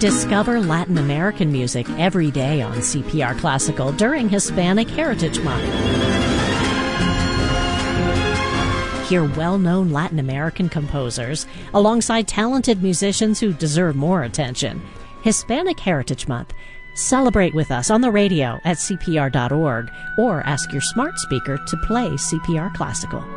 Discover Latin American music every day on CPR Classical during Hispanic Heritage Month. Hear well-known Latin American composers alongside talented musicians who deserve more attention. Hispanic Heritage Month. Celebrate with us on the radio at CPR.org or ask your smart speaker to play CPR Classical.